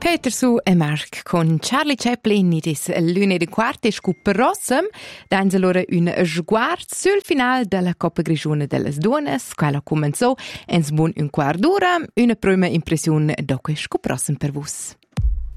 Peter Su e Mark con Charlie Chaplin idis l'una e quart e scup rossem dans allora un sguard sul final della Coppa Grigiuna delle Duonas, quella comenzò ens bun un quart d'ora, una prima impressione dopo scup rossem per vos.